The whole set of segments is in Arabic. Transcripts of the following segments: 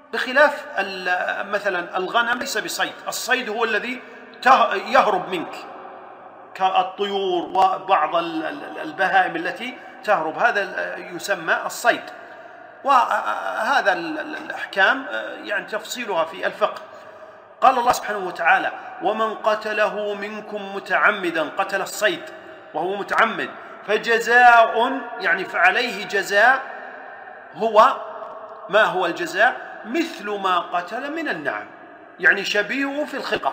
بخلاف مثلا الغنم ليس بصيد، الصيد هو الذي يهرب منك كالطيور وبعض البهائم التي تهرب، هذا يسمى الصيد. وهذا الأحكام يعني تفصيلها في الفقه. قال الله سبحانه وتعالى: ومن قتله منكم متعمدا، قتل الصيد وهو متعمد، فجزاء، يعني فعليه جزاء، ما هو الجزاء؟ مثل ما قتل من النعم، يعني شبيهه في الخلقة.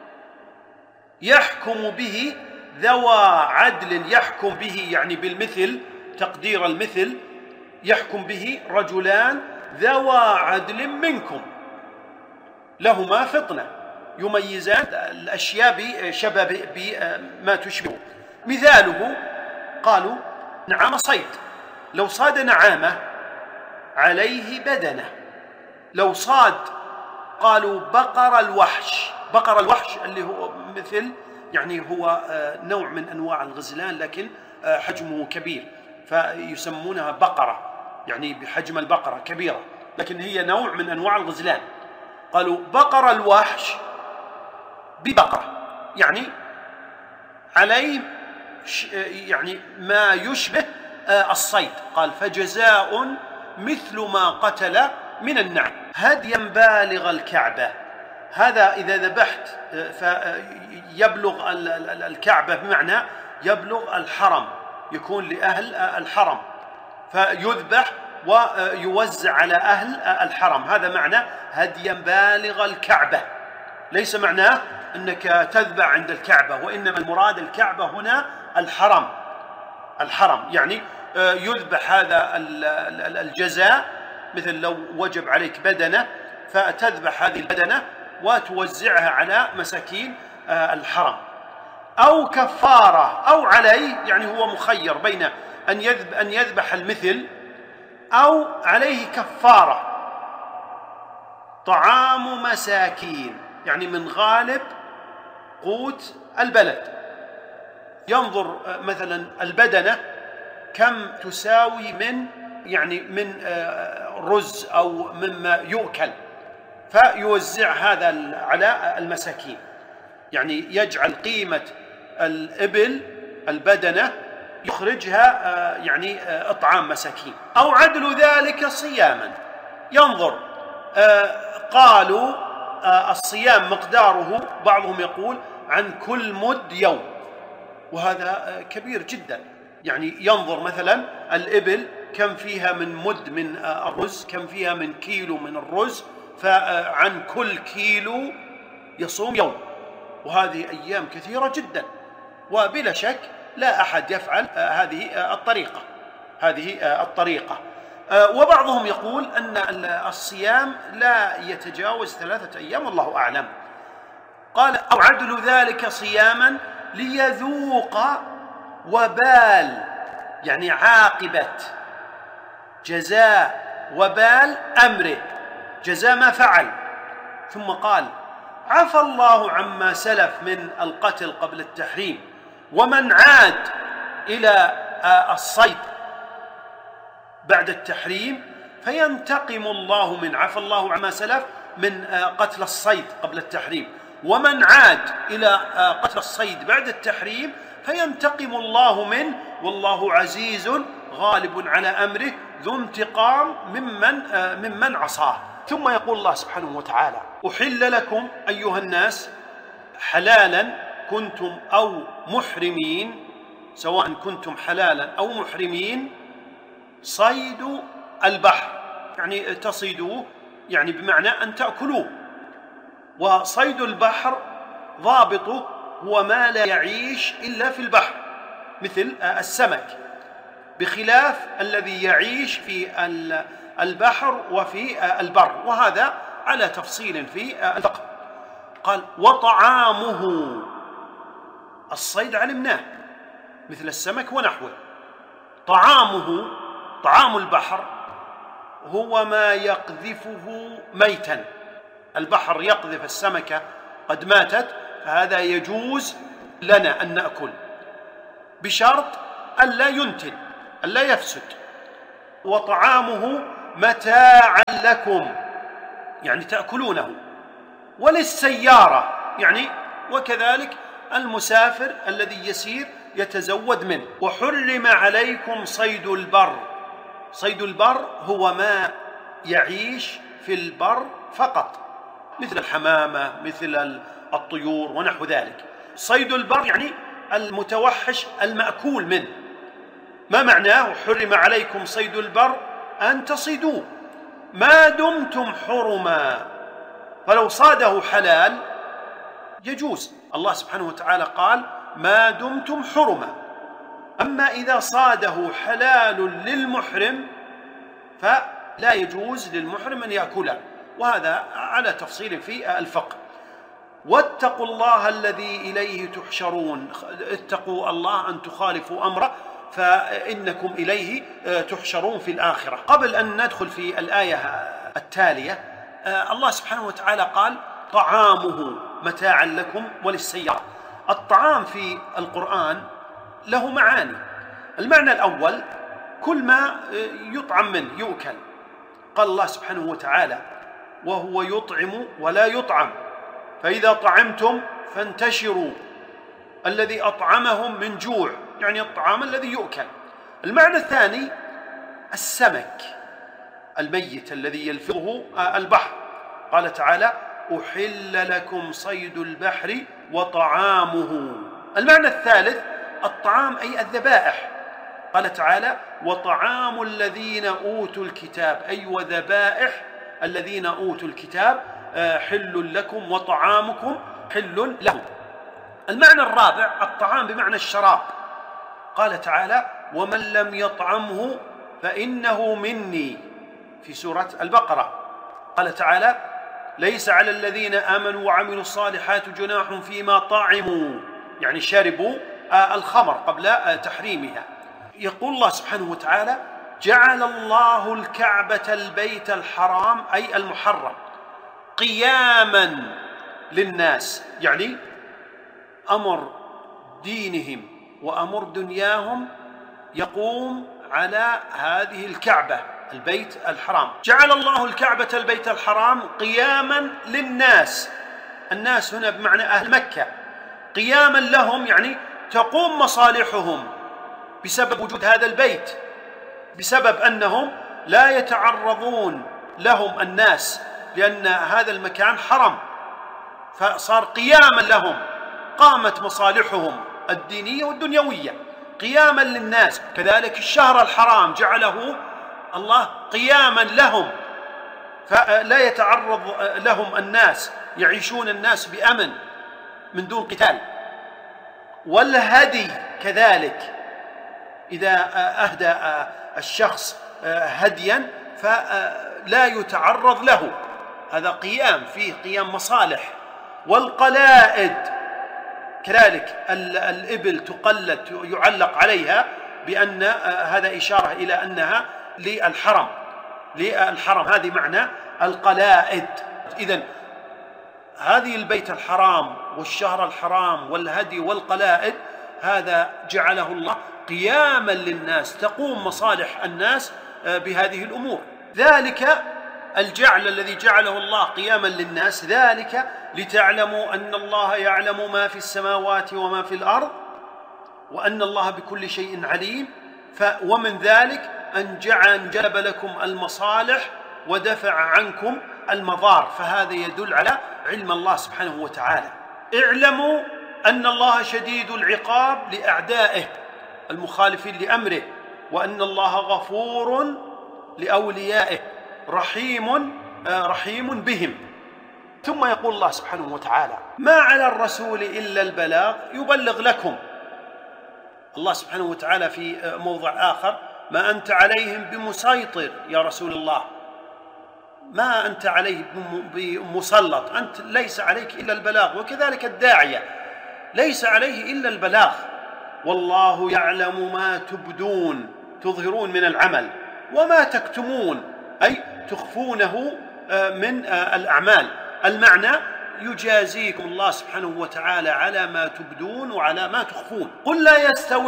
يحكم به ذوى عدل، يحكم به يعني بالمثل، تقدير المثل، يحكم به رجلان ذوى عدل منكم لهما فطنة، يميزان الأشياء بما تشبه. مثاله قالوا نعام صيد، لو صاد نعامة عليه بدنة. لو صاد قالوا بقر الوحش، بقر الوحش اللي هو مثل، يعني هو نوع من أنواع الغزلان لكن حجمه كبير، فيسمونها بقرة، يعني بحجم البقرة كبيرة، لكن هي نوع من أنواع الغزلان. قالوا بقر الوحش ببقرة، يعني عليه يعني ما يشبه الصيد. قال فجزاء مثل ما قتل من النعم هديا بالغ الكعبة. هذا إذا ذبحت فيبلغ الكعبة، بمعنى يبلغ الحرم، يكون لأهل الحرم، فيذبح ويوزع على أهل الحرم. هذا معنى هديا بالغ الكعبة، ليس معناه أنك تذبح عند الكعبة، وإنما المراد الكعبة هنا الحرم، يعني يذبح هذا الجزاء. مثل لو وجب عليك بدنة فتذبح هذه البدنة وتوزعها على مساكين الحرم، أو كفارة، أو عليه، يعني هو مخير بين أن يذبح المثل أو عليه كفارة طعام مساكين، يعني من غالب قوت البلد. ينظر مثلا البدنة كم تساوي من رز أو مما يؤكل، فيوزع هذا على المساكين، يعني يجعل قيمة الإبل البدنة يخرجها يعني إطعام مساكين. أو عدل ذلك صياما، ينظر قالوا الصيام مقداره، بعضهم يقول عن كل مد يوم، وهذا كبير جدا. يعني ينظر مثلا الإبل كم فيها من مد من الرز، كم فيها من كيلو من الرز، فعن كل كيلو يصوم يوم، وهذه أيام كثيرة جدا، وبلا شك لا أحد يفعل هذه الطريقة. وبعضهم يقول أن الصيام لا يتجاوز 3 أيام، والله أعلم. قال أو عدل ذلك صياما ليذوق وبال، يعني عاقبة جزاء وبال أمره، جزاء ما فعل. ثم قال عفى الله عما سلف من القتل قبل التحريم، ومن عاد إلى الصيد بعد التحريم فينتقم الله من، عفى الله عما سلف من قتل الصيد قبل التحريم، ومن عاد إلى قتل الصيد بعد التحريم فينتقم الله منه، والله عزيز غالب على أمره ذو انتقام ممن عصاه. ثم يقول الله سبحانه وتعالى أحل لكم أيها الناس حلالا كنتم أو محرمين، سواء كنتم حلالا أو محرمين، صيد البحر، يعني تصيدوه، يعني بمعنى أن تأكلوه. وصيد البحر ضابطه هو ما لا يعيش إلا في البحر، مثل السمك، بخلاف الذي يعيش في البحر وفي البر، وهذا على تفصيل في الفقه. قال وطعامه، الصيد علمناه مثل السمك ونحوه. طعامه، طعام البحر هو ما يقذفه ميتا، البحر يقذف السمكة قد ماتت، فهذا يجوز لنا أن نأكل بشرط ألا ينتن، ألا يفسد. وطعامه متاعا لكم، يعني تأكلونه، وللسيارة يعني وكذلك المسافر الذي يسير يتزود منه. وحرم عليكم صيد البر. صيد البر هو ما يعيش في البر فقط، مثل الحمامة، مثل الطيور ونحو ذلك. صيد البر يعني المتوحش المأكول منه. ما معناه حرم عليكم صيد البر؟ أن تصيدوه ما دمتم حرما، فلو صاده حلال يجوز. الله سبحانه وتعالى قال ما دمتم حرما. أما إذا صاده حلال للمحرم فلا يجوز للمحرم أن يأكله، وهذا على تفصيل في الفقه. واتقوا الله الذي إليه تحشرون. اتقوا الله أن تخالفوا أمره فإنكم إليه تحشرون في الآخرة. قبل أن ندخل في الآية التالية، الله سبحانه وتعالى قال طعامه متاعا لكم وللسيارة. الطعام في القرآن له معاني. المعنى الأول كل ما يطعم منه يؤكل. قال الله سبحانه وتعالى وهو يطعم ولا يطعم، فإذا طعمتم فانتشروا، الذي أطعمهم من جوع، يعني الطعام الذي يؤكل. المعنى الثاني السمك الميت الذي يلفظه البحر. قال تعالى أحل لكم صيد البحر وطعامه. المعنى الثالث الطعام أي الذبائح. قال تعالى وطعام الذين أوتوا الكتاب، أي وذبائح الذين أوتوا الكتاب حل لكم وطعامكم حل لهم. المعنى الرابع الطعام بمعنى الشراب. قال تعالى ومن لم يطعمه فإنه مني في سورة البقرة. قال تعالى ليس على الذين آمنوا وعملوا الصالحات جناح فيما طعموا، يعني شربوا الخمر قبل تحريمها. يقول الله سبحانه وتعالى جعل الله الكعبة البيت الحرام أي المحرم قياما للناس، يعني أمر دينهم وأمر دنياهم يقوم على هذه الكعبة البيت الحرام. جعل الله الكعبة البيت الحرام قياما للناس. الناس هنا بمعنى أهل مكة، قياما لهم يعني تقوم مصالحهم بسبب وجود هذا البيت، بسبب أنهم لا يتعرضون لهم الناس لأن هذا المكان حرم، فصار قياما لهم، قامت مصالحهم الدينية والدنيوية قياما للناس. كذلك الشهر الحرام جعله الله قياما لهم، فلا يتعرض لهم الناس، يعيشون الناس بأمن من دون قتال. والهدي كذلك، إذا أهدى الشخص هديا فلا يتعرض له، هذا قيام فيه قيام مصالح. والقلائد كذلك الإبل تقلد يعلق عليها بأن هذا إشارة إلى أنها للحرم، هذه معنى القلائد. إذن هذه البيت الحرام والشهر الحرام والهدي والقلائد هذا جعله الله قياما للناس، تقوم مصالح الناس بهذه الأمور. ذلك الجعل الذي جعله الله قياما للناس ذلك لتعلموا أن الله يعلم ما في السماوات وما في الأرض وأن الله بكل شيء عليم. ومن ذلك أن جلب لكم المصالح ودفع عنكم المضار، فهذا يدل على علم الله سبحانه وتعالى. اعلموا أن الله شديد العقاب لأعدائه المخالفين لأمره، وأن الله غفور لأوليائه رحيم بهم. ثم يقول الله سبحانه وتعالى ما على الرسول إلا البلاغ يبلغ لكم. الله سبحانه وتعالى في موضع آخر ما أنت عليهم بمسيطر يا رسول الله، ما أنت عليه بمسلط، أنت ليس عليك إلا البلاغ. وكذلك الداعية ليس عليه إلا البلاغ. والله يعلم ما تظهرون من العمل وما تكتمون، أي تخفونه من الأعمال. المعنى يجازيكم الله سبحانه وتعالى على ما تبدون وعلى ما تخفون. قل لا يستوي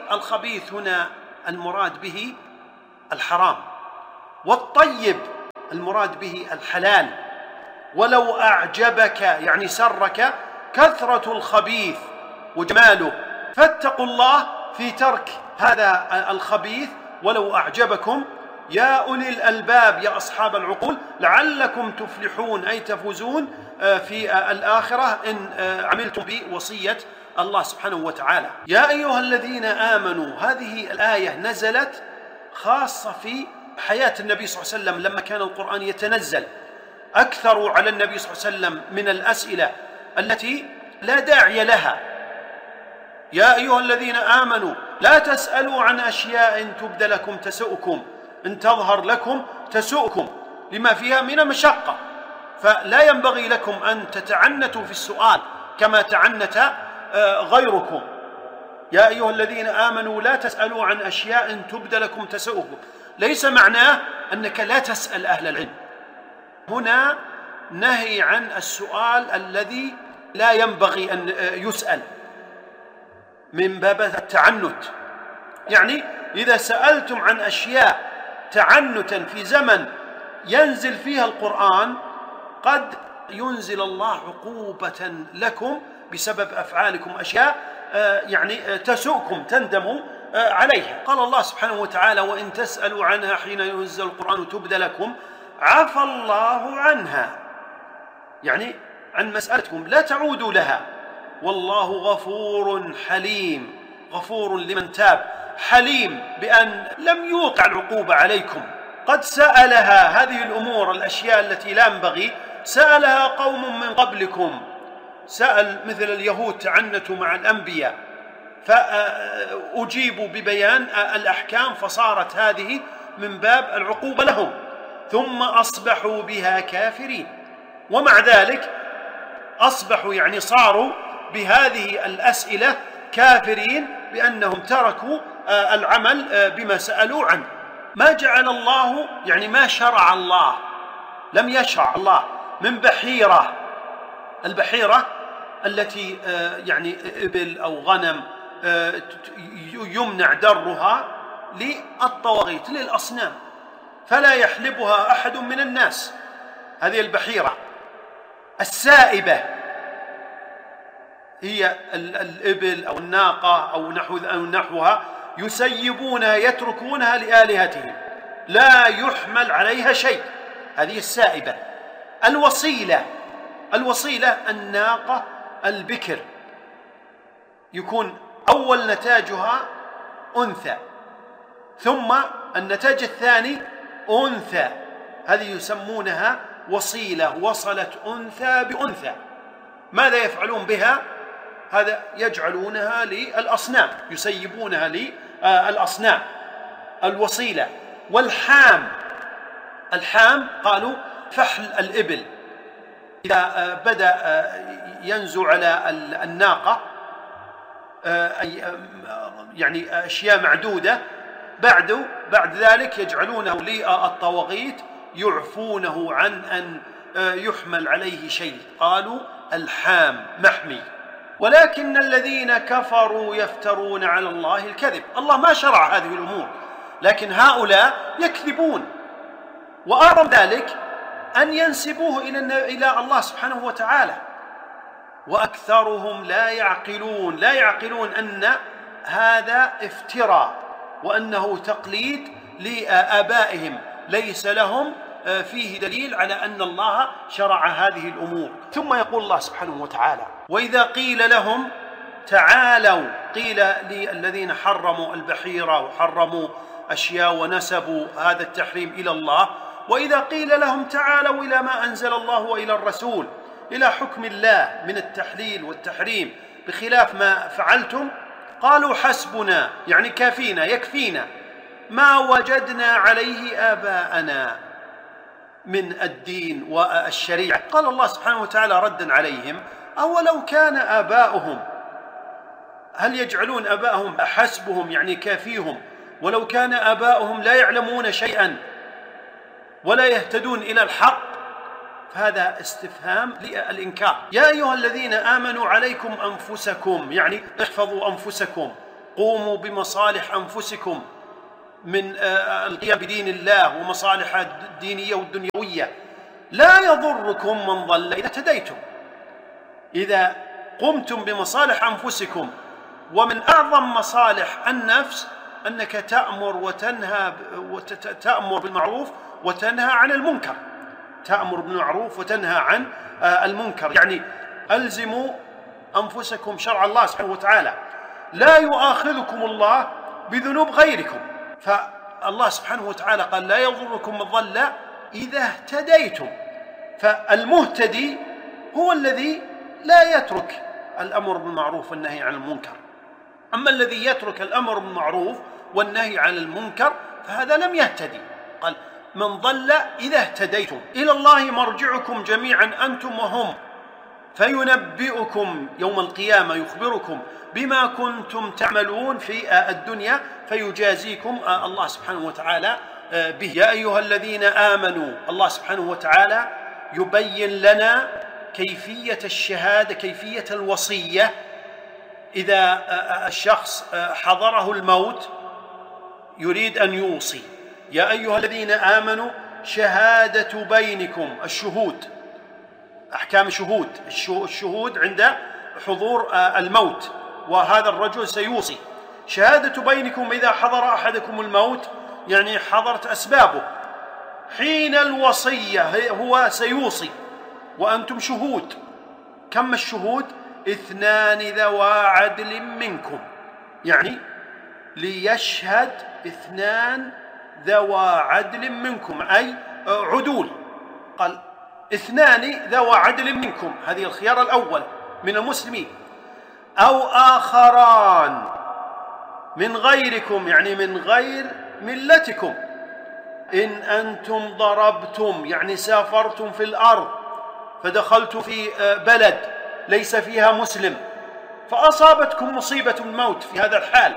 الخبيث هنا المراد به الحرام، والطيب المراد به الحلال. ولو أعجبك يعني سرك كثرة الخبيث وجماله، فاتقوا الله في ترك هذا الخبيث ولو أعجبكم يا أولي الألباب، يا أصحاب العقول، لعلكم تفلحون أي تفوزون في الآخرة إن عملتم بوصية الله سبحانه وتعالى. يا أيها الذين آمنوا، هذه الآية نزلت خاصة في حياة النبي صلى الله عليه وسلم لما كان القرآن يتنزل. أكثروا على النبي صلى الله عليه وسلم من الأسئلة التي لا داعي لها. يا أيها الذين آمنوا لا تسألوا عن أشياء إن تبد لكم تسؤكم، إن تظهر لكم تسؤكم، لما فيها من مشقة، فلا ينبغي لكم أن تتعنتوا في السؤال كما تعنت غيركم. يا أيها الذين آمنوا لا تسألوا عن أشياء إن تبد لكم تسؤكم، ليس معناه أنك لا تسأل أهل العلم. هنا نهي عن السؤال الذي لا ينبغي أن يسأل من باب التعنت. يعني إذا سألتم عن أشياء تعنتا في زمن ينزل فيها القرآن، قد ينزل الله عقوبة لكم بسبب أفعالكم، أشياء يعني تسؤكم تندموا عليها. قال الله سبحانه وتعالى: وإن تسألوا عنها حين ينزل القرآن تبد لكم عفى الله عنها، يعني عن مسألتكم لا تعودوا لها، والله غفور حليم، غفور لمن تاب، حليم بأن لم يوقع العقوبة عليكم. قد سألها هذه الأمور، الأشياء التي لا ينبغي، سألها قوم من قبلكم، سأل مثل اليهود تعنتوا مع الأنبياء فأجيبوا ببيان الأحكام، فصارت هذه من باب العقوبة لهم، ثم أصبحوا بها كافرين. ومع ذلك أصبحوا يعني صاروا بهذه الأسئلة كافرين بأنهم تركوا العمل بما سألوا عنه. ما جعل الله يعني ما شرع الله، لم يشرع الله من بحيرة، البحيرة التي يعني إبل أو غنم يمنع درها للطواغيت للأصنام، فلا يحلبها أحد من الناس. هذه البحيرة السائبة هي الإبل أو الناقة أو نحوها، يسيبونها يتركونها لآلهتهم، لا يحمل عليها شيء، هذه السائبة. الوصيلة الناقة البكر، يكون أول نتاجها أنثى، ثم النتاج الثاني أنثى، هذه يسمونها وصيلة، وصلت أنثى بأنثى. ماذا يفعلون بها؟ هذا يجعلونها للأصنام، يسيبونها للأصنام، الوصيلة. الحام قالوا فحل الإبل، إذا بدأ ينزو على الناقة يعني أشياء معدودة، بعد ذلك يجعلونه للطواغيت يعفونه عن أن يحمل عليه شيء، قالوا الحام محمي. ولكن الذين كفروا يفترون على الله الكذب. الله ما شرع هذه الأمور، لكن هؤلاء يكذبون، وأعظم ذلك أن ينسبوه إلى الله سبحانه وتعالى. وأكثرهم لا يعقلون أن هذا افتراء، وأنه تقليد لآبائهم، ليس لهم فيه دليل على أن الله شرع هذه الأمور. ثم يقول الله سبحانه وتعالى: وإذا قيل لهم تعالوا، قيل للذين حرموا البحيرة وحرموا أشياء ونسبوا هذا التحريم إلى الله، وإذا قيل لهم تعالوا إلى ما أنزل الله وإلى الرسول، إلى حكم الله من التحليل والتحريم بخلاف ما فعلتم، قالوا حسبنا، يعني كافينا يكفينا، ما وجدنا عليه آباءنا من الدين والشريعة. قال الله سبحانه وتعالى ردا عليهم: أولو كان آباؤهم، هل يجعلون آباءهم حسبهم يعني كافيهم، ولو كان آباؤهم لا يعلمون شيئا ولا يهتدون إلى الحق؟ فهذا استفهام للإنكار. يا أيها الذين آمنوا عليكم أنفسكم، يعني احفظوا أنفسكم، قوموا بمصالح أنفسكم، من القيام بدين الله ومصالح الدينية والدنيوية. لا يضركم من ضل إذا اهتديتم. إذا قمتم بمصالح أنفسكم، ومن أعظم مصالح النفس أنك تأمر بالمعروف وتنهى عن المنكر. تأمر بالمعروف وتنهى عن المنكر، يعني ألزموا أنفسكم شرع الله سبحانه وتعالى. لا يؤاخذكم الله بذنوب غيركم، فالله سبحانه وتعالى قال لا يضركم من ضل إذا اهتديتم. فالمهتدي هو الذي لا يترك الأمر بالمعروف والنهي عن المنكر. أما الذي يترك الأمر بالمعروف والنهي عن المنكر فهذا لم يهتدي. قال من ضل إذا اهتديتم. إلى الله مرجعكم جميعا أنتم وهم فينبئكم يوم القيامة، يخبركم بما كنتم تعملون في الدنيا، فيجازيكم الله سبحانه وتعالى به. يا أيها الذين آمنوا، الله سبحانه وتعالى يبين لنا كيفية الشهادة، كيفية الوصية. إذا الشخص حضره الموت يريد أن يوصي، يا أيها الذين آمنوا شهادة بينكم، الشهود، أحكام شهود، الشهود عند حضور الموت، وهذا الرجل سيوصي. شهادة بينكم إذا حضر أحدكم الموت، يعني حضرت أسبابه. حين الوصية هو سيوصي وأنتم شهود. كم الشهود؟ 2 ذوى عدل منكم، يعني ليشهد 2 ذوى عدل منكم، أي عدول. قال 2 ذوى عدل منكم، هذه الخيار الأول من المسلمين، أو آخران من غيركم، يعني من غير ملتكم. إن أنتم ضربتم، يعني سافرتم في الأرض فدخلتم في بلد ليس فيها مسلم، فأصابتكم مصيبة الموت في هذا الحال،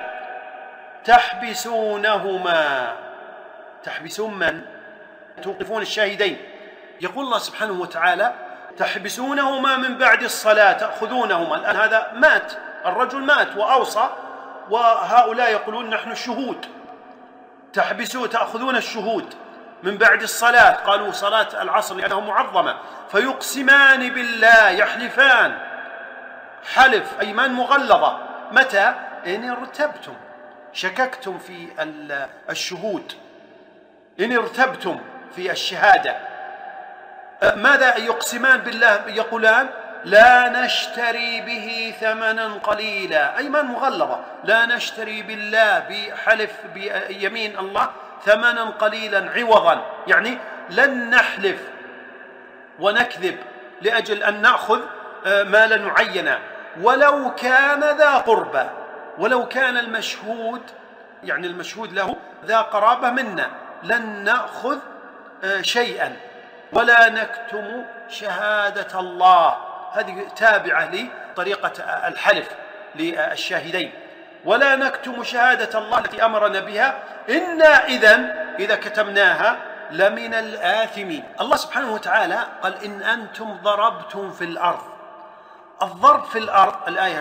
تحبسونهما. تحبسون من؟ توقفون الشاهدين. يقول الله سبحانه وتعالى تحبسونهما من بعد الصلاة، تأخذونهما. الآن هذا مات، الرجل مات وأوصى، وهؤلاء يقولون نحن الشهود. تأخذون الشهود من بعد الصلاة، قالوا صلاة العصر لأنها معظمة، فيقسمان بالله، يحلفان حلف أيمان مغلظة. متى؟ إن ارتبتم، شككتم في الشهود، إن ارتبتم في الشهادة. ماذا يقسمان بالله؟ يقولان لا نشتري به ثمنا قليلا، أيمان مغلظة. لا نشتري بالله، بحلف بيمين الله، ثمنا قليلا عوضا، يعني لن نحلف ونكذب لأجل أن نأخذ مالا معينا، ولو كان ذا قربى، ولو كان المشهود، يعني المشهود له ذا قرابة منا، لن نأخذ شيئا، ولا نكتم شهادة الله. هذه تابعة لطريقة الحلف للشاهدين. ولا نكتم شهادة الله التي أمرنا بها، إنا إذا كتمناها لمن الآثمين. الله سبحانه وتعالى قال إن أنتم ضربتم في الأرض. الضرب في الأرض، الآية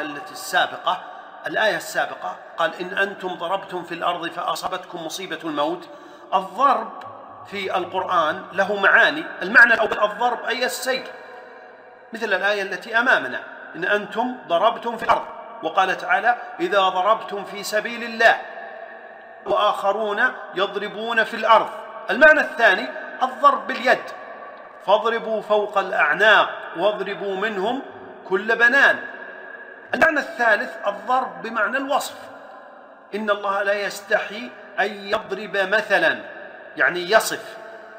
السابقة قال إن أنتم ضربتم في الأرض فأصابتكم مصيبة الموت. الضرب في القرآن له معاني. المعنى الأول الضرب أي السير، مثل الآية التي أمامنا إن أنتم ضربتم في الأرض، وقال تعالى إذا ضربتم في سبيل الله وآخرون يضربون في الأرض. المعنى الثاني الضرب باليد، فاضربوا فوق الأعناق واضربوا منهم كل بنان. المعنى الثالث الضرب بمعنى الوصف، إن الله لا يستحي أن يضرب مثلا، يعني يصف.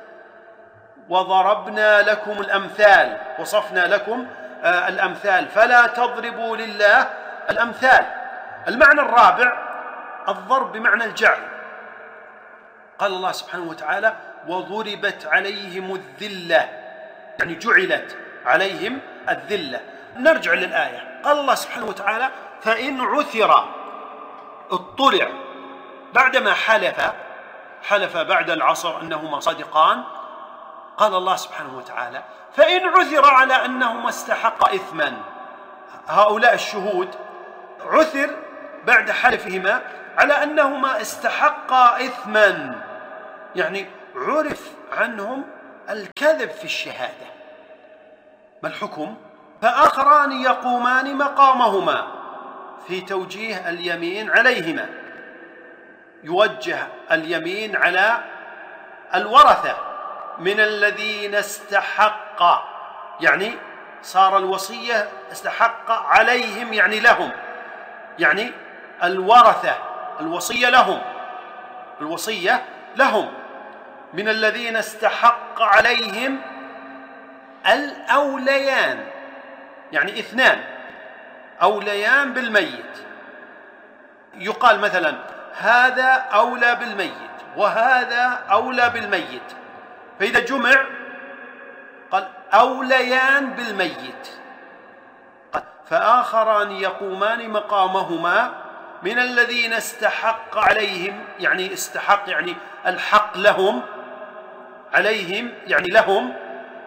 وضربنا لكم الأمثال، وصفنا لكم الأمثال، فلا تضربوا لله الأمثال. المعنى الرابع الضرب بمعنى الجعل. قال الله سبحانه وتعالى وضربت عليهم الذلة، يعني جعلت عليهم الذلة. نرجع للآية. قال الله سبحانه وتعالى فإن عثر، اطلع بعدما حلف بعد العصر أنهما صادقان. قال الله سبحانه وتعالى فإن عثر على أنهما استحقا إثما، هؤلاء الشهود عثر بعد حلفهما على أنهما استحقا إثما، يعني عرف عنهم الكذب في الشهادة. ما الحكم؟ فآخران يقومان مقامهما في توجيه اليمين عليهما، يوجه اليمين على الورثة من الذين استحق، يعني صار الوصية استحق عليهم، يعني لهم، يعني الورثة الوصية لهم، الوصية لهم من الذين استحق عليهم الأوليان، يعني اثنان أوليان بالميت. يقال مثلا هذا أولى بالميت وهذا أولى بالميت، فإذا جمع قال أوليان بالميت. فآخران يقومان مقامهما من الذين استحق عليهم، يعني استحق يعني الحق لهم، عليهم يعني لهم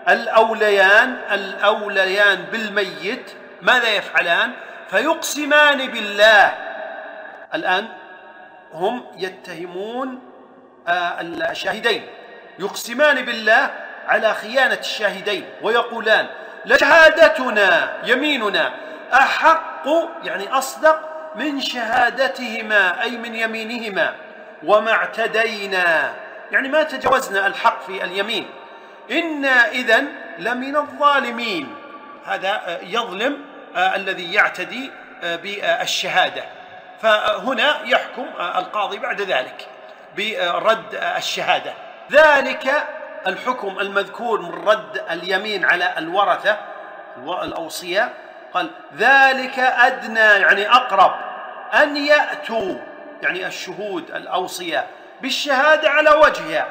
الأوليان بالميت. ماذا يفعلان؟ فيقسمان بالله. الآن هم يتهمون الشاهدين، يقسمان بالله على خيانة الشاهدين ويقولان لشهادتنا يميننا أحق، يعني أصدق من شهادتهما أي من يمينهما، وما اعتدينا يعني ما تجاوزنا الحق في اليمين، إنا إذن لمن الظالمين. هذا يظلم الذي يعتدي بالشهادة. فهنا يحكم القاضي بعد ذلك برد الشهادة. ذلك الحكم المذكور من رد اليمين على الورثة الأوصياء، قال ذلك أدنى يعني أقرب أن يأتوا، يعني الشهود الأوصياء بالشهادة على وجهها،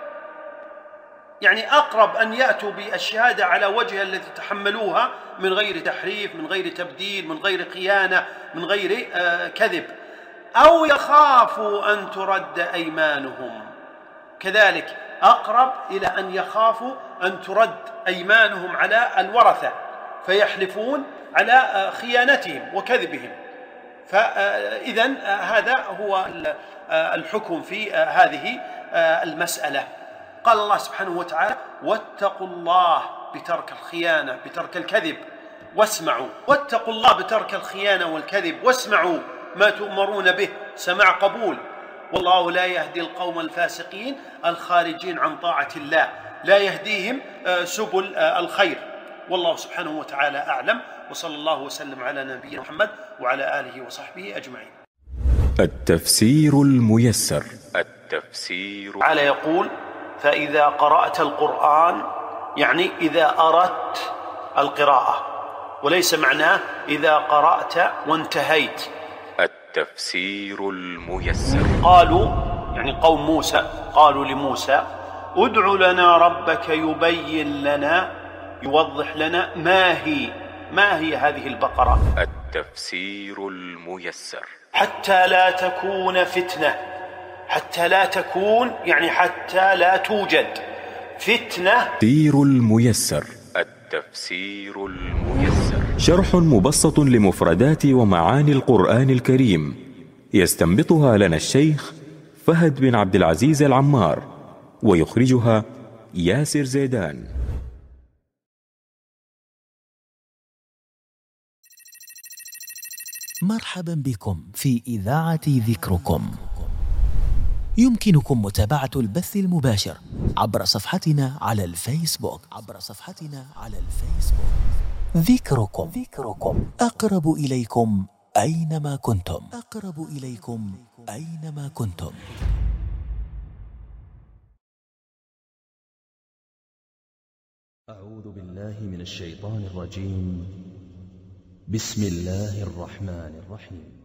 يعني أقرب أن يأتوا بالشهادة على وجهها التي تحملوها من غير تحريف، من غير تبديل، من غير خيانة، من غير كذب. أو يخافوا أن ترد أيمانهم، كذلك أقرب إلى أن يخافوا أن ترد أيمانهم على الورثة فيحلفون على خيانتهم وكذبهم. فإذن هذا هو الحكم في هذه المسألة. قال الله سبحانه وتعالى واتقوا الله بترك الخيانة، بترك الكذب، واسمعوا. واتقوا الله بترك الخيانة والكذب واسمعوا ما تؤمرون به، سمع قبول. والله لا يهدي القوم الفاسقين الخارجين عن طاعة الله، لا يهديهم سبل الخير. والله سبحانه وتعالى أعلم، وصلى الله وسلم على نبينا محمد وعلى آله وصحبه أجمعين. التفسير الميسر. التفسير على يقول فإذا قرأت القرآن يعني إذا أردت القراءة، وليس معناه إذا قرأت وانتهيت. التفسير الميسر. قالوا يعني قوم موسى قالوا لموسى ادع لنا ربك يبين لنا، يوضح لنا ما هي هذه البقرة. التفسير الميسر. حتى لا تكون فتنة، حتى لا تكون يعني حتى لا توجد فتنة. التفسير الميسر. التفسير الميسر شرح مبسط لمفردات ومعاني القرآن الكريم، يستنبطها لنا الشيخ فهد بن عبد العزيز العمار، ويخرجها ياسر زيدان. مرحبا بكم في إذاعة ذكركم. يمكنكم متابعة البث المباشر عبر صفحتنا على الفيسبوك. ذكركم أقرب إليكم أينما كنتم. أعوذ بالله من الشيطان الرجيم. بسم الله الرحمن الرحيم.